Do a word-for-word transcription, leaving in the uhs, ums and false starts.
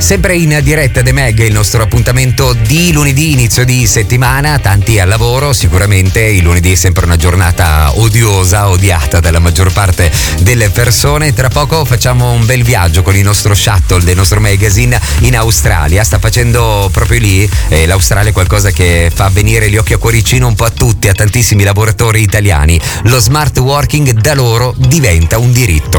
Sempre in diretta The Mag, il nostro appuntamento di lunedì, inizio di settimana, tanti al lavoro, sicuramente il lunedì è sempre una giornata odiosa, odiata dalla maggior parte delle persone. Tra poco facciamo un bel viaggio con il nostro shuttle del nostro magazine in Australia, sta facendo proprio lì, eh, l'Australia è qualcosa che fa venire gli occhi a cuoricino un po' a tutti, a tantissimi lavoratori italiani. Lo smart working da loro diventa un diritto.